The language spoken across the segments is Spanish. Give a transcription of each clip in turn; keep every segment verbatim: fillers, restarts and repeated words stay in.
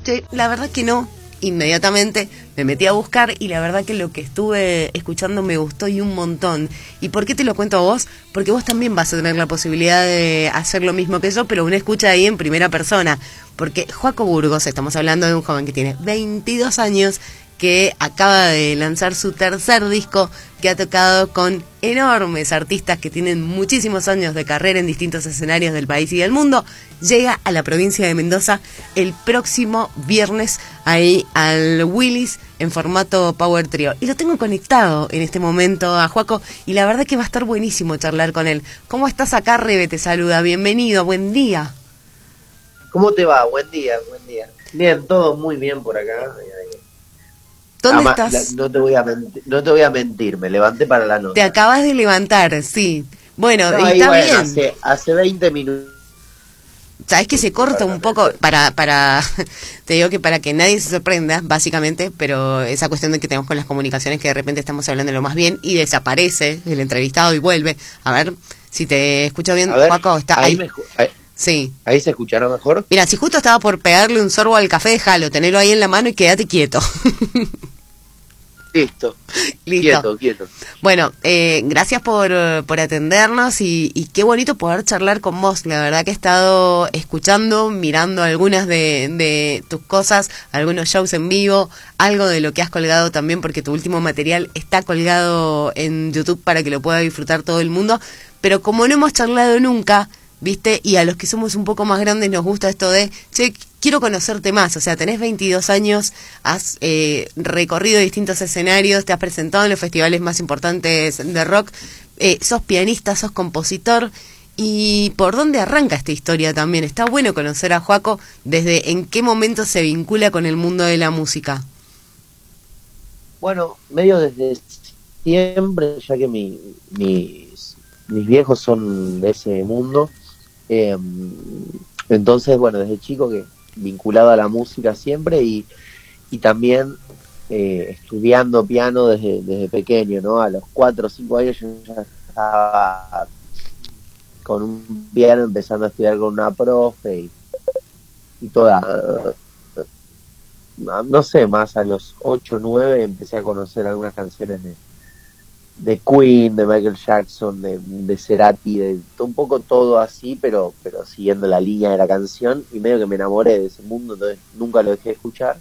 escuchaste? La verdad que no. Inmediatamente me metí a buscar y la verdad que lo que estuve escuchando me gustó y un montón. ¿Y por qué te lo cuento a vos? Porque vos también vas a tener la posibilidad de hacer lo mismo que yo, pero una escucha ahí en primera persona. Porque Joaco Burgos, estamos hablando de un joven que tiene veintidós años, que acaba de lanzar su tercer disco, que ha tocado con enormes artistas que tienen muchísimos años de carrera en distintos escenarios del país y del mundo. Llega a la provincia de Mendoza el próximo viernes ahí al Willis en formato Power Trio. Y lo tengo conectado en este momento a Joaco y la verdad que va a estar buenísimo charlar con él. ¿Cómo estás acá? Rebe te saluda. Bienvenido, buen día. ¿Cómo te va? Buen día, buen día. Bien, todo muy bien por acá. ¿Dónde Ama, estás? La, no, te voy a mentir, no te voy a mentir, me levanté para la nota. Te acabas de levantar, sí. Bueno, no, y está bueno, bien. Hace, hace veinte minutos. Sabes que se corta un poco para, para, te digo que para que nadie se sorprenda, básicamente, pero esa cuestión de que tenemos con las comunicaciones que de repente estamos hablando de lo más bien y desaparece el entrevistado y vuelve. A ver, si te escucho bien, Joaco, está ahí. Ahí, me, ahí, sí. ¿Ahí se escuchará mejor? Mira, si justo estaba por pegarle un sorbo al café, déjalo, tenelo ahí en la mano y quédate quieto. Listo. Listo. Quieto, quieto. Bueno, eh, gracias por, por atendernos y, y qué bonito poder charlar con vos. La verdad que he estado escuchando, mirando algunas de, de tus cosas, algunos shows en vivo, algo de lo que has colgado también, porque tu último material está colgado en YouTube para que lo pueda disfrutar todo el mundo. Pero como no hemos charlado nunca, ¿viste? Y a los que somos un poco más grandes nos gusta esto de, che, quiero conocerte más. O sea, tenés veintidós años, has eh, recorrido distintos escenarios, te has presentado en los festivales más importantes de rock, eh, sos pianista, sos compositor. ¿Y por dónde arranca esta historia también? Está bueno conocer a Joaco desde en qué momento se vincula con el mundo de la música. Bueno, medio desde siempre, ya que mi, mis, mis viejos son de ese mundo. Eh, entonces, bueno, desde chico que vinculado a la música siempre y, y también eh, estudiando piano desde, desde pequeño, ¿no? A los cuatro o cinco años yo ya estaba con un piano empezando a estudiar con una profe y, y toda, no sé, más a los ocho o nueve empecé a conocer algunas canciones de de Queen, de Michael Jackson, de, de Cerati, de un poco todo así, pero pero siguiendo la línea de la canción, y medio que me enamoré de ese mundo, entonces nunca lo dejé de escuchar.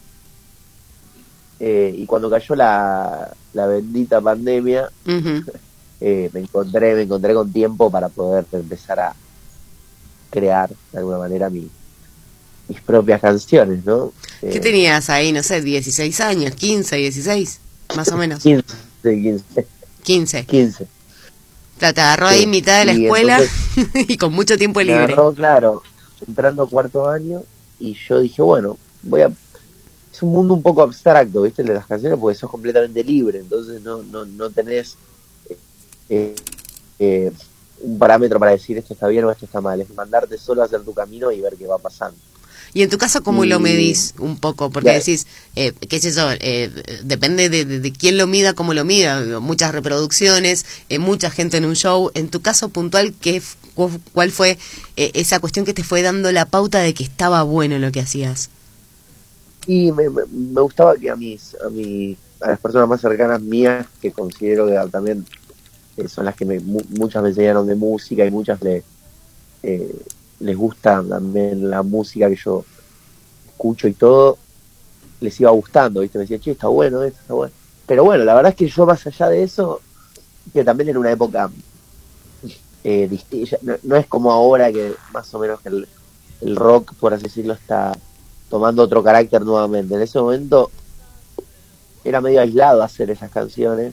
Eh, y cuando cayó la, la bendita pandemia, uh-huh. eh, me encontré me encontré con tiempo para poder empezar a crear de alguna manera mi, mis propias canciones, ¿no? ¿Qué eh, tenías ahí? No sé, dieciséis años, quince, dieciséis, más o menos. quince, quince. quince. quince. O sea, te agarró sí. ahí mitad de la y escuela entonces, y con mucho tiempo libre. Me agarró, claro, entrando cuarto año y yo dije, bueno, voy a... Es un mundo un poco abstracto, ¿viste? De las canciones porque sos completamente libre, entonces no no no tenés eh, eh, un parámetro para decir esto está bien o esto está mal. Es mandarte solo a hacer tu camino y ver qué va pasando. Y en tu caso, ¿cómo y... lo medís un poco? Porque ya. decís, eh, qué es eso, eh, depende de, de, de quién lo mida, cómo lo mida, muchas reproducciones, eh, mucha gente en un show. En tu caso puntual, ¿qué, ¿cuál fue eh, esa cuestión que te fue dando la pauta de que estaba bueno lo que hacías? Y me, me, me gustaba que a mis, a mis, a las personas más cercanas mías, que considero que también eh, son las que me, mu muchas me enseñaron de música y muchas le... Eh, les gusta también la música que yo escucho y todo, les iba gustando, ¿viste? Me decía, che, está bueno esto, está bueno. Pero bueno, la verdad es que yo más allá de eso, que también era una época eh, distinta, no, no es como ahora que más o menos el, el rock, por así decirlo, está tomando otro carácter nuevamente. En ese momento era medio aislado hacer esas canciones,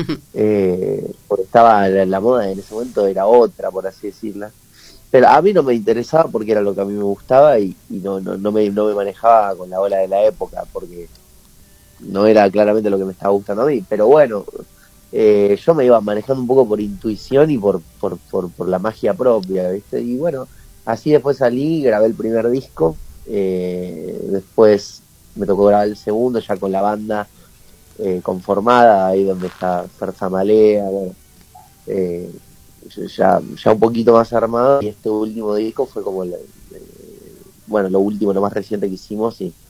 eh, porque estaba la, la moda en ese momento era otra, por así decirla. Pero a mí no me interesaba porque era lo que a mí me gustaba y, y no, no, no, me, no me manejaba con la ola de la época porque no era claramente lo que me estaba gustando a mí. Pero bueno, eh, yo me iba manejando un poco por intuición y por, por, por, por la magia propia, ¿viste? Y bueno, así después salí, grabé el primer disco, eh, después me tocó grabar el segundo ya con la banda eh, conformada, ahí donde está Ferza Malea, bueno, eh, ya ya un poquito más armado, y este último disco fue como el, el, bueno, lo último, lo más reciente que hicimos, y